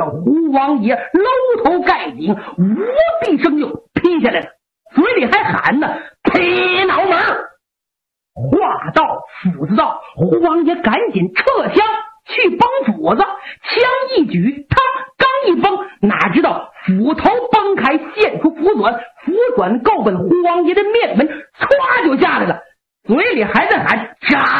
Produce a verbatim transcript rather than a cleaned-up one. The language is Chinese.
这胡王爷搂头盖颈，我的声就劈下来了，嘴里还喊呢：“劈脑门！”话到斧子到，胡王爷赶紧撤枪去崩斧子，枪一举，他刚一崩，哪知道斧头崩开，现出斧短，斧短够奔胡王爷的面门，歘就下来了，嘴里还在喊：“杀